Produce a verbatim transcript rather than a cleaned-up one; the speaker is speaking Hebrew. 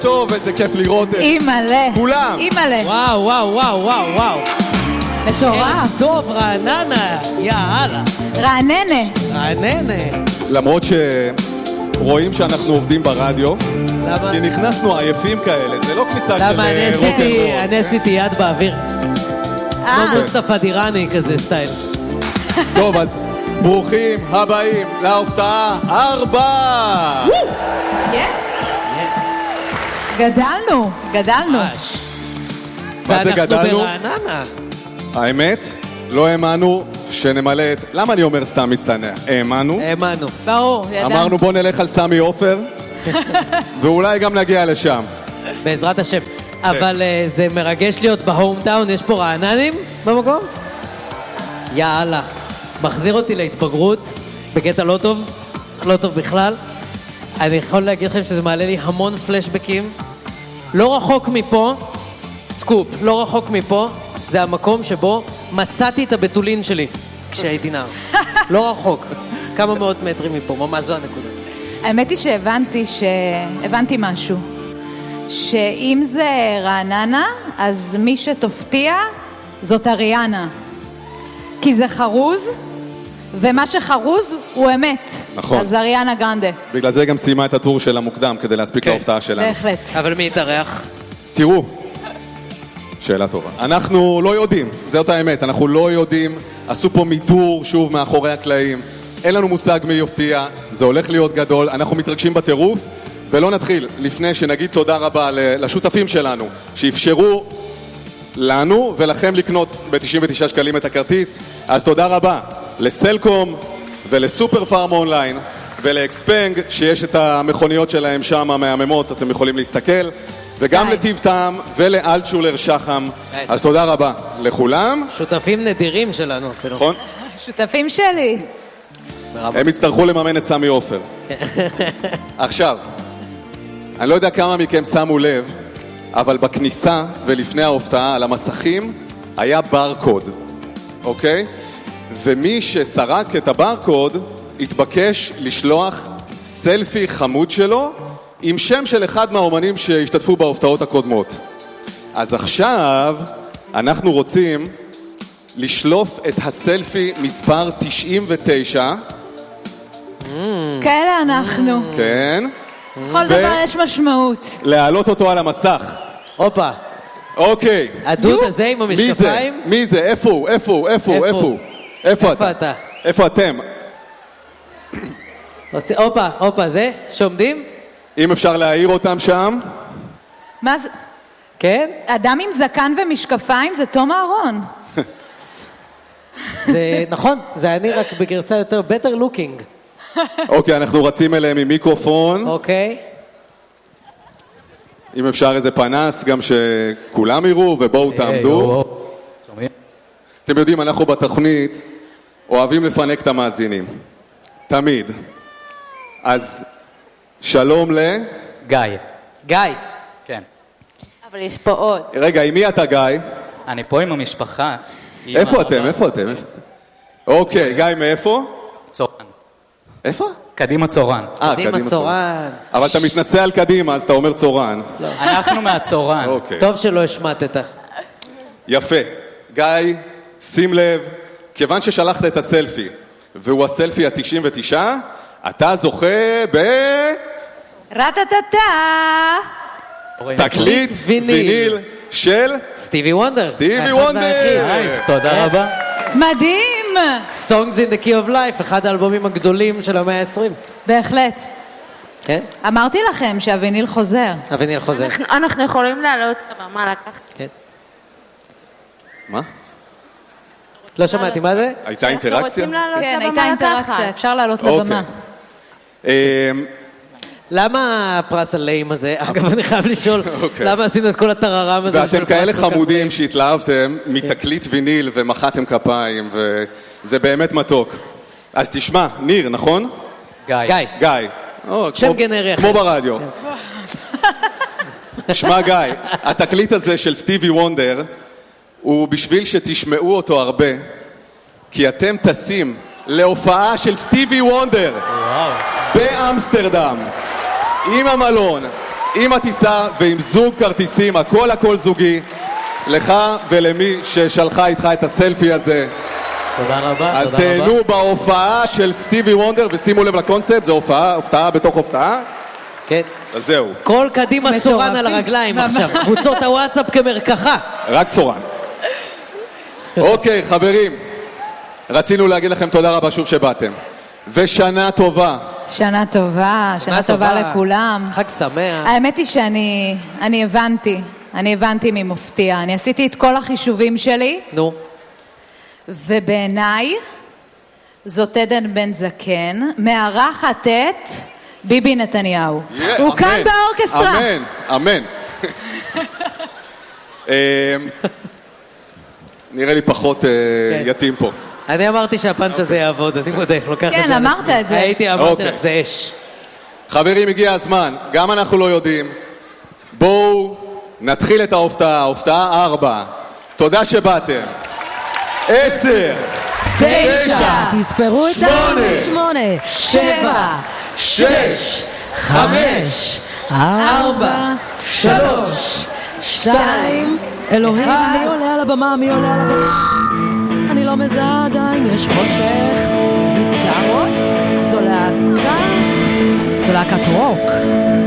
טוב, איזה כיף לראות את אימא'לה. כולם. אימא'לה. וואו, וואו, וואו, וואו, וואו. מטורף. טוב, רעננה, יאללה. רעננה. רעננה. למרות שרואים שאנחנו עובדים ברדיו, למה? כי נכנסנו עייפים כאלה, זה לא כניסה של למה אני רוקנרול. עשיתי, אני עשיתי יד באוויר. אה. כמו מוסטפא דיראני כזה סטייל. טוב, אז ברוכים הבאים להופעה ארבע. יס. גדלנו, גדלנו. ממש. מה זה גדלנו? ואנחנו ברעננה. האמת, לא האמנו שנמלא את... למה אני אומר סתם מצטנע? האמנו. האמנו. ברור, ידענו. אמרנו בוא נלך על סמי עופר, ואולי גם נגיע לשם. בעזרת השם. אבל אה, זה מרגש להיות בהום טאון, יש פה רעננים במקום? יאללה. מחזיר אותי להתבגרות, בקטע לא טוב, לא טוב בכלל. אני יכול להגיד לכם שזה מעלה לי המון פלשבקים. לא רחוק מפה, סקופ, לא רחוק מפה, זה המקום שבו מצאתי את הבטולין שלי כשהייתי נער. לא רחוק, כמה מאות מטרים מפה, ממש זו הנקודה. האמת היא שהבנתי ש... הבנתי משהו. שאם זה רעננה, אז מי שתופתיע זאת אריאנה. כי זה חרוז, ומה שחרוז הוא אמת. נכון. אז אריאנה גרנדה. בגלל זה גם סיימה את הטור של המוקדם, כדי להספיק כן. להופעה שלנו. בהחלט. אבל מי יתארח? תראו, שאלה טובה. אנחנו לא יודעים, זאת האמת, אנחנו לא יודעים, עשו פה מידור שוב מאחורי הקלעים, אין לנו מושג מי יופתיע, זה הולך להיות גדול, אנחנו מתרגשים בטירוף, ולא נתחיל לפני שנגיד תודה רבה לשותפים שלנו, שאפשרו לנו ולכם לקנות ב-תשעים ותשעה שקלים את הכרטיס, אז תודה רבה לסלקום ולסופר פארם אונליין ולאקספנג, שיש את המכוניות שלהם שם המהממות, אתם יכולים להסתכל, וגם לטיב טעם ולאלטשולר שחם, אז תודה רבה לכולם. שותפים נדירים שלנו אפילו. נכון? שותפים שלי. הם יצטרכו לממן את סמי עופר. עכשיו, אני לא יודע כמה מכם שמו לב, אבל בכניסה ולפני ההופעה על המסכים היה ברקוד, אוקיי? ומי שסרק את הברקוד התבקש לשלוח סלפי חמוד שלו עם שם של אחד מהאומנים שהשתתפו בהופעות הקודמות. אז עכשיו אנחנו רוצים לשלוף את הסלפי מספר תשעים ותשע. כאלה אנחנו. כן. כל דבר יש משמעות. להעלות אותו על המסך. הופה. אוקיי. הדוד הזה עם מי זה? המשקפיים? מי זה? איפה הוא? איפה הוא? איפה הוא? איפה איפה הוא? איפה אתה? אתה? איפה אתם? עושה- הופה, הופה, זה? שעומדים? אם אפשר להעיר אותם שם. מה זה? כן? אדם עם זקן ומשקפיים זה תום אהרון. זה נכון, זה אני רק בגרסה יותר better looking. אוקיי, אנחנו רצים אליהם עם מיקרופון. אוקיי. אם אפשר איזה פנס, גם שכולם יראו, ובואו תעמדו. אתם יודעים, אנחנו בתוכנית אוהבים לפנק את המאזינים. תמיד. אז שלום ל... גיא. גיא. כן. אבל יש פה עוד. רגע, עם מי אתה גיא? אני פה עם המשפחה. איפה אתם? איפה אתם? איפה אתם? אוקיי, גיא מאיפה? צורן. איפה? קדימה צורן. אה, קדימה צורן. אבל אתה מתנסה על קדימה, אז אתה אומר צורן. אנחנו מהצורן. אוקיי. טוב שלא השמטת. יפה. גיא, שים לב, כיוון ששלחת את הסלפי, והוא הסלפי ה-תשעים ותשע, אתה זוכה ב... רטטטה. תקליט ויניל. ויניל של סטיבי וונדר. סטיבי האחד וונדר. והיחיד. נייס, תודה רבה. מדהים. Songs in the Key of Life, אחד האלבומים הגדולים של המאה ה-עשרים. בהחלט. כן? אמרתי לכם שהוויניל חוזר. הוויניל חוזר. אנחנו- אנחנו יכולים לעלות את הבמה לקחת. כן. מה? לא שמעתי, מה זה? הייתה אינטראקציה? אנחנו רוצים לעלות כן, את הייתה הבמה אינטראקציה, לקחת. אפשר לעלות אוקיי. לבמה. אמ, למה הפרס הלאים הזה? אגב, אני חייב לשאול, אוקיי. למה עשינו את כל הטררם הזה? ואתם בשביל כאלה פרס כל כך חמודים לאים? שהתלהבתם מתקליט ויניל ומחאתם כפיים, וזה באמת מתוק. אז תשמע, ניר, נכון? גיא. גיא. גיא. או, שם כמו- גנרי אחר. כמו ברדיו. שמע גיא, התקליט הזה של סטיבי וונדר הוא בשביל שתשמעו אותו הרבה, כי אתם טסים להופעה של סטיבי וונדר באמסטרדם עם המלון, עם הטיסה ועם זוג כרטיסים, הכל הכל זוגי, לך ולמי ששלחה איתך את הסלפי הזה. תודה רבה, תודה רבה. אז תהנו בהופעה של סטיבי וונדר, ושימו לב לקונספט, זו הופעה, הופעה בתוך הופעה. כן. אז זהו. כל קדימה צורן על הרגליים עכשיו, קבוצות הוואטסאפ כמרקחה. רק צורן. אוקיי, חברים, רצינו להגיד לכם תודה רבה שוב שבאתם. ושנה טובה. שנה טובה, שנה טובה לכולם. חג שמח. האמת היא שאני אני הבנתי, אני הבנתי ממופתיע. אני עשיתי את כל החישובים שלי. נו. ובעיניי זאת עדן בן זקן, מארחת את ביבי נתניהו. הוא כאן באורקסטרה. אמן, אמן. נראה לי פחות יתאים פה. אני אמרתי שהפאנץ' הזה יעבוד, אני מודה. כן, אמרת את זה. הייתי, אמרתי לך, זה אש. חברים, הגיע הזמן. גם אנחנו לא יודעים. בואו נתחיל את ההופעה. ההופעה ארבע. תודה שבאתם. עשר. תשע. תספרו את שמונה. שמונה. שבע. שש. חמש. ארבע. שלוש. שתיים. אלוהים, מי עולה על הבמה? מי עולה על הבמה? אני לא מזהה עדיין, יש חושך. גיטרות? זו להקה? זו להקת רוק.